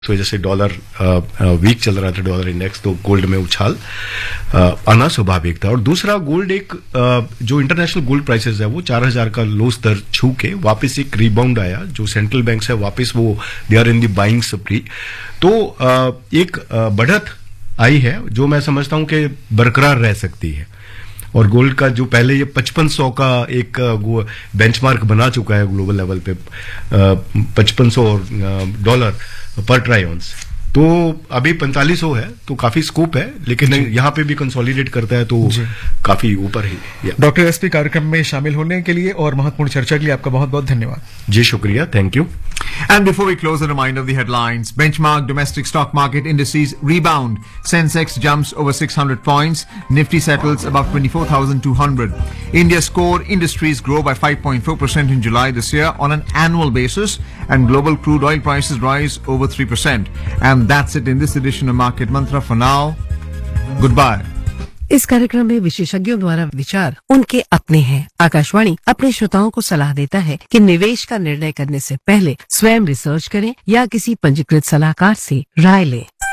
इस वजह से डॉलर वीक चल रहा था, डॉलर इंडेक्स, तो गोल्ड में उछाल आना स्वाभाविक था। और दूसरा, गोल्ड एक जो इंटरनेशनल गोल्ड प्राइसेस है वो 4000 का लो स्तर छू के वापस एक रिबाउंड आया, जो सेंट्रल बैंक है वापस वो they are in the buying स्प्री, तो एक बढ़त आई है जो मैं समझता हूं कि बरकरार रह सकती है। और गोल्ड का जो पहले ये 5500 का एक बेंचमार्क बना चुका है ग्लोबल लेवल पे, $5500 पर ट्राई ऑन्स, तो अभी 4500 है, तो काफी स्कोप है, लेकिन यहाँ पे भी कंसोलिडेट करता है तो काफी ऊपर ही। डॉक्टर एसपी, कार्यक्रम में शामिल होने के लिए और महत्वपूर्ण चर्चा के लिए आपका बहुत बहुत धन्यवाद। जी शुक्रिया, thank you. And before we close, a reminder of the headlines. Benchmark domestic stock market indices rebound. Sensex jumps over 600 points. Nifty settles above 24,200. India's core industries grow by 5.4% in July this year on an annual basis, and global crude oil prices rise over 3%. And that's it in this edition of Market Mantra. For now, goodbye. इस कार्यक्रम में विशेषज्ञों द्वारा विचार उनके अपने हैं। आकाशवाणी अपने श्रोताओं को सलाह देता है कि निवेश का निर्णय करने से पहले स्वयं रिसर्च करें या किसी पंजीकृत सलाहकार से राय लें।